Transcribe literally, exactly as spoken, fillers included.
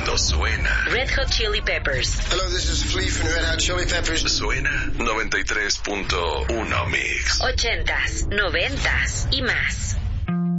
mundo suena. Red Hot Chili Peppers. Hello, this is Flea from Red Hot Chili Peppers. Suena noventa y tres punto uno Mix. Ochentas, noventas y más.